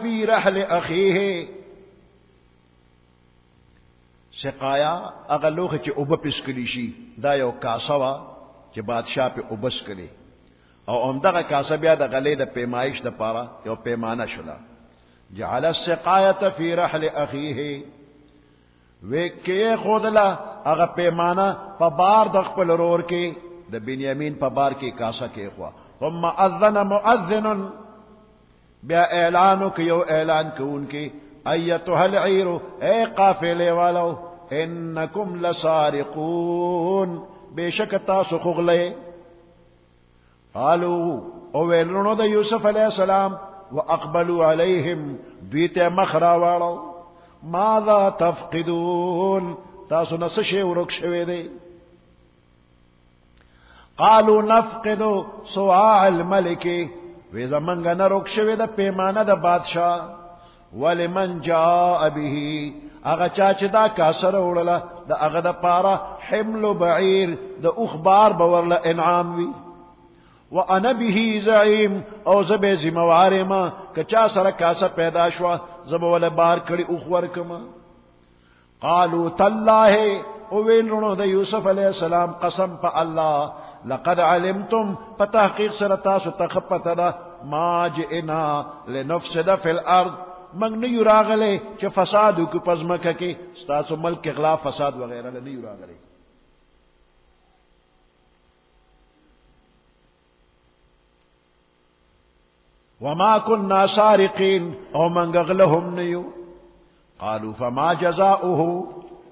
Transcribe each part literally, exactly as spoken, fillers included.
فی رحل اخیه. سقایا اغه لوخه چې اوبه پسکلی شي دا یو کاسه وا چې بادشاہ په اوبس کړي او همدغه کاسه بیا د غلې د پیمایش د پاره یو پیمانه شولا. جعل السقایه فی رحل اخیه وکي خودلا هغه پیمانه په بار د خپل رور کې د بنیامین په بار کې کاسه کې خوا. ثم اذن مؤذن بیا اعلانو کې یو اعلان کوونکی ایتها العیر اے قافله والو انکم لسارقون بشک تاسو خغله. قالوا او ویلونو د یوسف علیہ السلام واقبلوا علیہم دویته مخرا والو ماذا تفقدون تاسو نس شی ورک شوی دی. قالوا نفقد صواع الملك وی زمنګ نه رک شوی د پیمانه د بادشاہ. ولمن جاء به اغه چا چې دا کاسره وړله د اغه د پاره حمل بعیر د اخبار باورله انعام وی. وانا به زعیم او زبه زمواره ما کچا سره کاسه پیدا شو زبه ول بار کړي او خور کما. قالوا تالله او ویلونو د یوسف علیہ السلام قسم په الله لقد علمتم فتحقیق سره تاسو تخپته ما جئنا لنفسد فی الارض من نه یراغله چې فساد کو پزمکه کې تاسو ملک اغلا فساد وغیرہ نه یراغله. وما كنا سارقين او من غلهم نيو. قالوا فما جزاؤه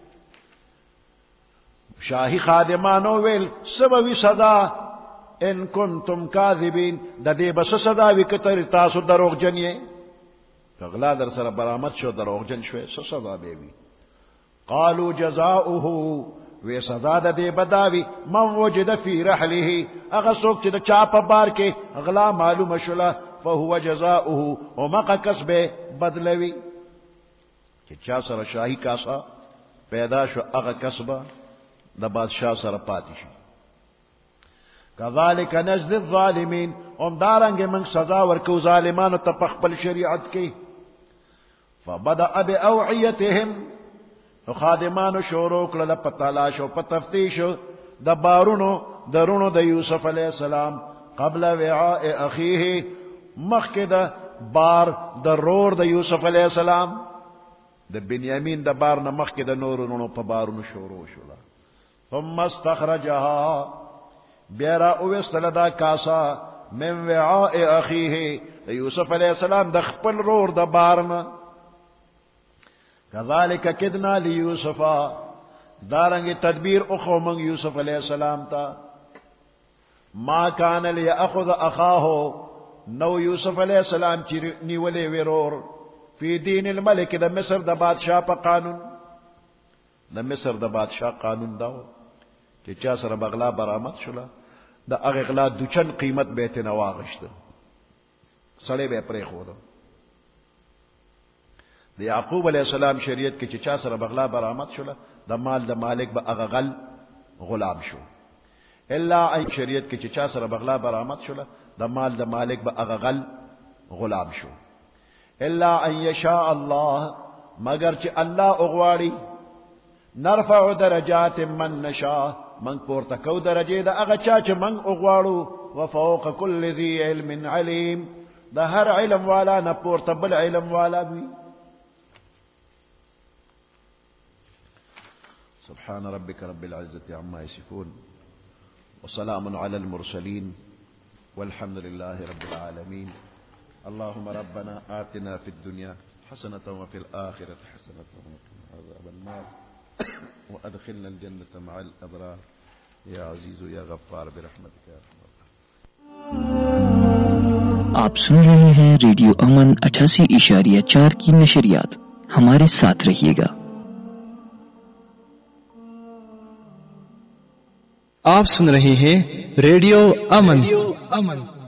شاهي خادمانو ویل سبوی صدا ان کنتم کاذبین د دې بس صدا وکتر تاسو دروغ جنې غلا در سره برآمد شو دروغ جن شوي څه صدا به وي. قالوا جزاؤه وی صدا د دې بداوی من وجد فی رحله هغه څوک چې د چا په بار کې غلا معلومه شوله فهو جزاؤه او مقا کسب بدلوی چې چا سره شاهی کاسا پیدا شو هغه کسب د بادشاہ سره پاتې شي. كذلك نجزي الظالمين هم دارنګ من سزا ورکو ظالمانو ته په خپل شریعت کې. فبدأ بأوعيتهم نو خادمانو شروع کړل په تلاش او په تفتیش د بارونو درونو د یوسف علیہ السلام قبل وعاء اخیه مخکې د بار د رور د یوسف علیہ السلام د بنیامین د بار نه مخکې د نورونو په بارونو شروع شولا. ثم استخرجها بیرا اوستل دا کاسا من وعاء اخیه د یوسف علیہ السلام د خپل رور د بارنا. كذلك كدنا ليوسف دارنګ تدبیر اخو من یوسف علیہ السلام تا. ما كان ليأخذ اخاه نو یوسف علیہ السلام چې نیولې ورور فی دین الملک د مصر د بادشاہ په قانون د مصر د بادشاہ قانون داو چې چا سره بغلا برآمد شوله د هغه غلا دوچن قیمت به ته نواغشته سړی به پرې خو د یعقوب علیہ السلام شریعت کې چې چا سره بغلا برآمد شوله د مال د مالک به هغه غل غلام شو. الا ای شریعت کې چې چا سره بغلا برآمد شوله د مال د مالک به هغه غل غلام شو. الا ان یشاء الله مگر چې الله اوغواړي نرفع درجات من نشاء من پورته کو درجه د هغه چا چې من اوغواړو وفوق كل ذي علم عليم د هر علم والا نه پورته بل علم والا وي. سبحان ربك رب العزة عما يصفون وسلام على المرسلين والحمد لله رب العالمين. اللهم ربنا آتنا في الدنيا حسنة وفي الآخرة حسنة وقنا عذاب النار وأدخلنا الجنة مع الأبرار يا عزيز يا غفار برحمتك يا رحمة. आप सुन रहे हैं रेडियो अमन अठासी इशारिया चार की नशरियात. हमारे साथ रहिएगा. आप सुन रहे हैं रेडियो अमन.